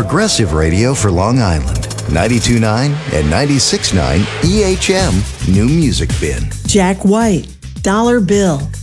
Progressive Radio for Long Island. 92.9 and 96.9 EHM New Music Bin. Jack White, Dollar Bill.